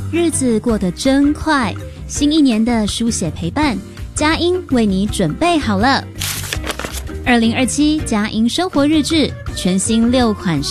日子过得真快，新一年的书写陪伴，佳音为你准备好了。2027佳音生活日志全新6款